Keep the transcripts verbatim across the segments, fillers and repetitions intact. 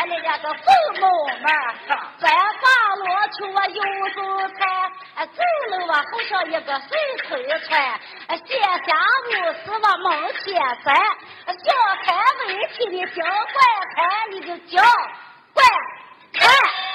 了两个父母们，在大罗处啊有主菜，走路啊好像一个水推船，卸下无事往梦前塞，小开围起的脚怪开，你就脚怪开。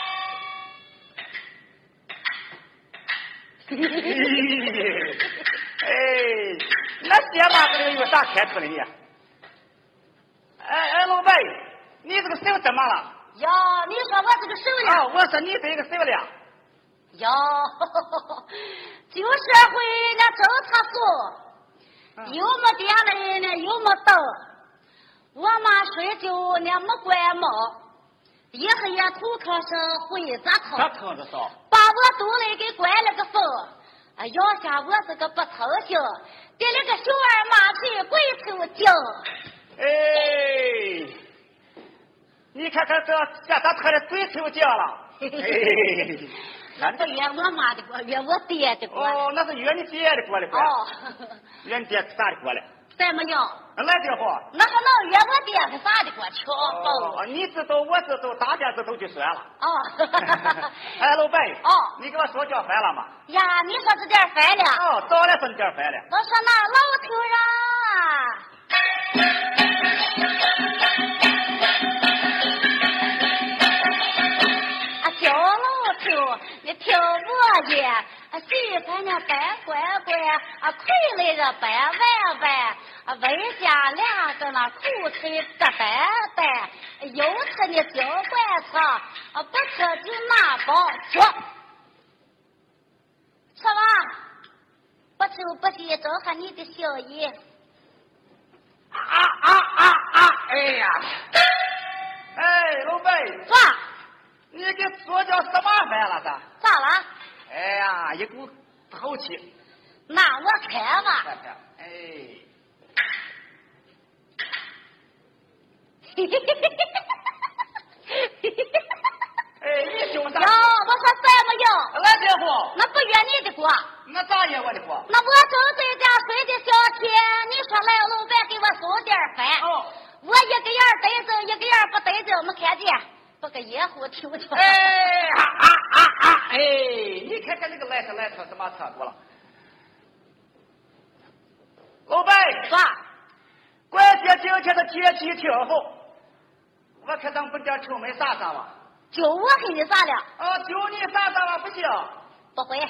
哎，那些嘛这个有啥开除的你？哎哎，老白，你这个手怎么了？ 哟，你说我这个手呀？ 啊，我说你这个手了。 哟，旧社会那政策说，又没电了呢，又没灯，我妈睡觉呢没关门，一黑夜头壳上灰咋疼？ 咋疼着烧？ 把我肚里给关了个缝，啊，要下我这个不操心，给了个小儿麻腿鬼头精。 哎，你看看这这咋成了鬼头精了？哎， 那不约我妈的锅，约我爹的锅。 哦，那是约你爹的锅的锅。 哦， 约你爹啥的锅嘞？ 怎么样？ 来这货。 那还能约我爹是啥的锅？瞧哦，你知道我知道，大家知道就算了。 哦。 哎，老白。 哦。 你给我说叫饭了吗？ 呀，你说这点饭了？ 哦，早来份点饭了。 我说那老头儿啊。小老头，你听我的，媳妇呢白乖乖，啊亏来着白玩玩，啊为家两个那苦腿个白白，有吃呢就管吃，啊不吃就拿包吃，吃吧，不吃不急，正合你的心意。 啊啊啊啊！哎呀，哎，老白， 啥？ 你给做叫什么饭了？咋？ 咋了？ 哎呀，一股好气。 那我开吧。 看看，哎。哎，你凶啥？ 哟，我说什么哟？ 来这货。 那不约你的锅。 那咋约我的锅？ 那我正在家睡的小天，你说来老板给我送点饭。 哦。 我一个眼逮着，一个眼不逮着，没看见。不个野虎听听。 哎啊啊啊啊！哎，你看看这个来车来车什么车过了？老白， 啥？ 关键今天的天气挺好，我看咱本店臭没啥啥吧？ 就我给你啥了？ 啊，就你啥啥吧不行？ 不会。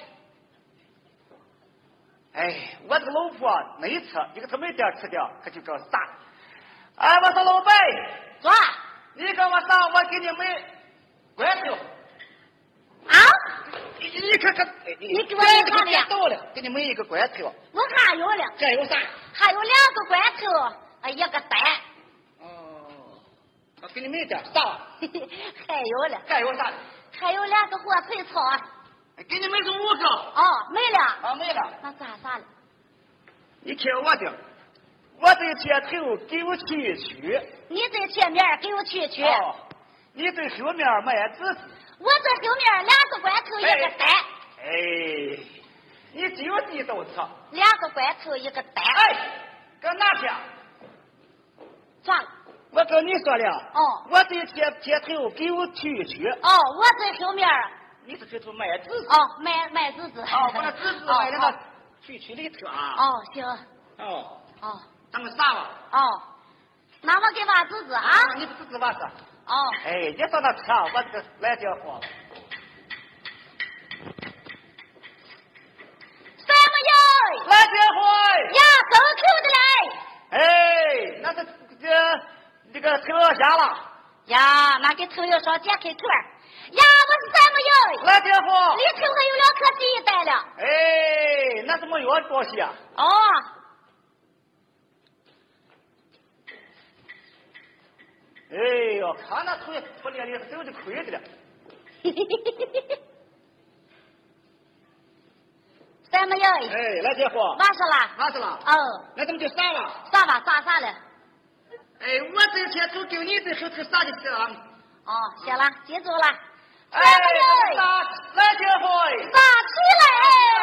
哎，我这个老婆没吃，一个她没点吃掉，可就叫啥？哎，我说老白， 啥？ 你跟我上，我给你买关头。 啊？ 你你看看， 你给我买啥的呀？ 到了，给你买一个关头。 我还有了。 这有啥？ 还有两个关头，啊，一个蛋。 哦，我给你买点啥？ 还有了。 还有啥？ 还有两个火腿肠。 给你买个五个。 哦，没了。 啊，没了。 那咋啥了？ 你听我的，我这前头给我去去。 你这前面给我去去。 哦，你这后面买子。 我这后面两个关头一个蛋。 哎，你就地道吃。 两个关头一个蛋。 哎，搁哪去？ 咋了？ 我跟你说了。 哦。 我这前前头给我去去。 哦，我这后面。 你这后头卖纸。 哦，卖卖纸纸。 哦，把那纸纸卖那个去去里头啊。 哦，行。 哦。 哦。 咱们啥吧？ 哦。那我给挖纸纸啊？ 你纸纸挖是？ 哦。 哎，你上那吃，我这个来这货。 什么哟？ 来这货。 呀，走口的来。 哎，那是这这个头下了。 呀，那给头要上解开腿儿。呀，我是什么哟？ 来这货。 里头还有两颗鸡蛋了。 哎，那怎么有东西啊？ 哦。 哎呦，看那腿不练的手就亏的了。 什么哟？ 哎，来这货。 完事了。 完事了。 哦。 那怎么就啥了？ 啥吧？啥啥了？ 哎，我这前头给你这后头啥的事啊？ 哦，行了，记住了。 哎，来这货。 啥起来？